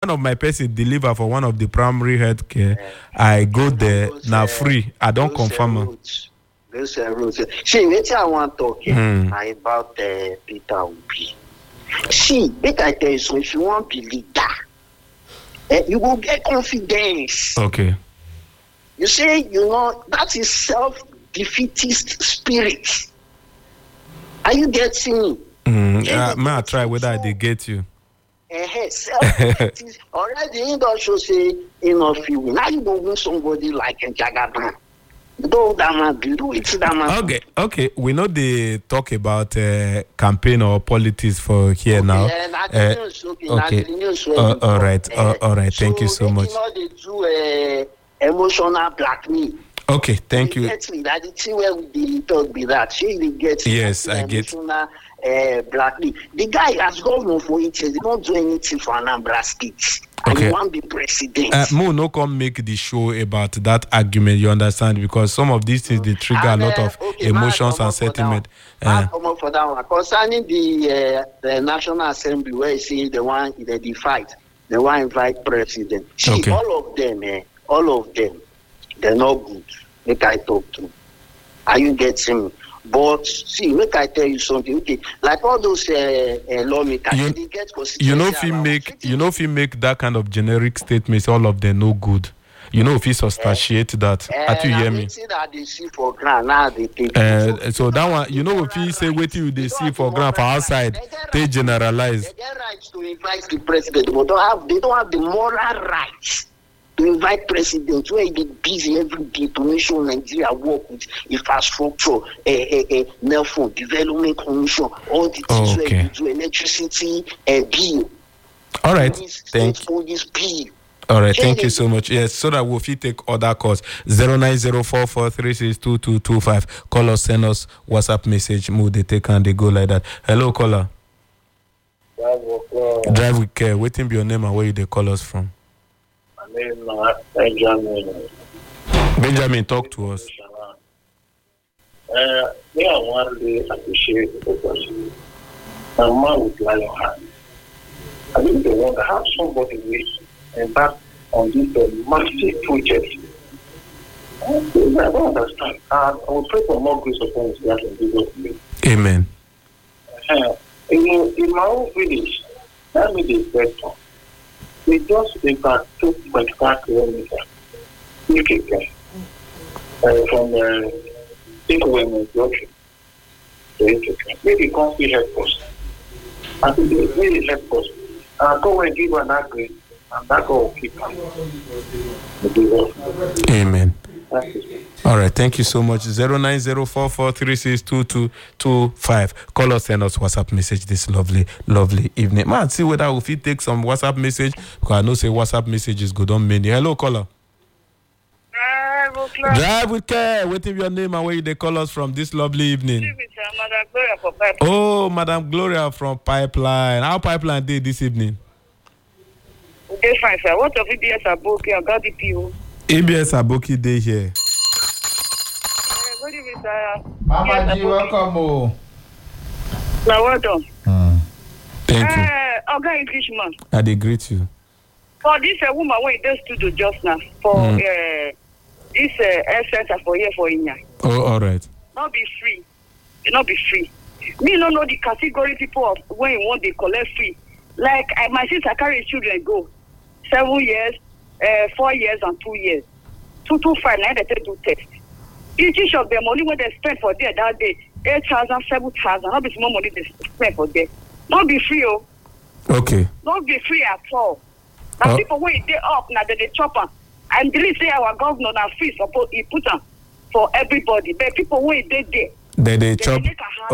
one of my person deliver for one of the primary health care. I go there now free. I don't confirm. Those roads. See, what I want to talk about Peter Obi. See, make I tell you, so if you want to be leader, you will get confidence. Okay. You say, that is self-defeatist spirit. Are you getting me? May I try whether they get you? Self-defeatist. Already, the industry say, now you don't want somebody like Jagaban. Okay. We know they talk about campaign or politics for here now. Okay. All right. Thank you so much. They do emotional blackmail. Okay, thank you. That the thing where we talk be that. Yes, I get. Blackmail. The guy has governor for 8 years. They don't do anything for Anambra State. Okay. And he won't be president. Mo no come make the show about that argument, you understand? Because some of these things they trigger a lot of emotions and sentiment. For that one. Concerning the National Assembly where you see the one they fight, the one invite president. See, all of them, they're not good. Make I talk to. Are you getting? But see, make I tell you something. Okay, like all those lawmakers, they get if he make that kind of generic statements, all of them no good. If he substantiate that, you hear me? That they see for ground, now they take so that one, if he say wait till they see for ground for outside, they generalize. They get rights to invite the president, but they don't have the moral rights to invite presidents where they busy every day to make sure Nigeria work with infrastructure, NELFO, development commission, all the things where you do electricity bill. All right, thank you. All right, thank you so much. Yes, so that we'll take other calls. 09044362225. Call us, send us WhatsApp message. Move they take and they go like that. Hello, caller. Drive with care. Waiting be your name and where they call us from. Benjamin, talk to us. I want to appreciate the person. A man with lion hand. I think they want to have somebody with embark on this massive project. I don't understand. I will pray for more grace upon his life in Jesus' name. Amen. In my own village, that means the sector. They just about 2.5 kilometers from the takeaway junction to Ethiopia. Maybe can't see help us. I think they really help us. Go and give an agreement, and that will keep us. Amen. All right, thank you so much. 09044362225. Call us, send us WhatsApp message this lovely evening. Man, see whether if you take some WhatsApp message, because I know say WhatsApp messages go down many. Hello, caller. Drive with care. Waiting your name and where they call us from this lovely evening. Madam Gloria from Pipeline. Oh, Madam Gloria from Pipeline. How Pipeline did this evening? Okay, fine, sir. What of EBS Aboki and God DPO? EBS Aboki Day here. Good evening, sir. Mama G, welcome. Now, well done. Thank you. Oga Englishman. I dey greet you. For this woman when in the studio just now, for this health center for here for Inya. Oh, all right. Not be free. Me no know the category people of when you want they collect free. Like my sister carry children go 7 years, 4 years and 2 years. 225 now they do test. Each of them only when they spend for there that day 8,000, 7,000. Not be small money they spend for there. Not be free, oh. Okay. Not be free at all. Now people when they up now they chop them. And believe say our governor now free support he put them for everybody. But people when they there. They chop.